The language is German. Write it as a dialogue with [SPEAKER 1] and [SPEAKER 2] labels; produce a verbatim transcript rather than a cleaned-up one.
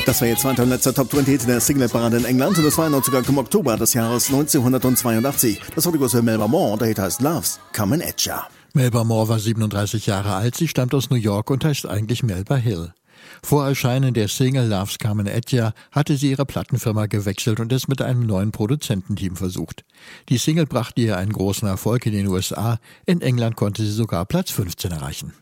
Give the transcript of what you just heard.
[SPEAKER 1] Das war jetzt zweiter und letzter Top zwanzig der Single-Parade in England und das war einundneunzig im Oktober des Jahres neunzehnhundertzweiundachtzig. Das heutige aus Melba Moore, der Hit heißt Love's Comin' at Ya.
[SPEAKER 2] Melba Moore war siebenunddreißig Jahre alt, sie stammt aus New York und heißt eigentlich Melba Hill. Vor Erscheinen der Single Love's Comin' at Ya hatte sie ihre Plattenfirma gewechselt und es mit einem neuen Produzententeam versucht. Die Single brachte ihr einen großen Erfolg in den U S A, in England konnte sie sogar Platz fünfzehn erreichen.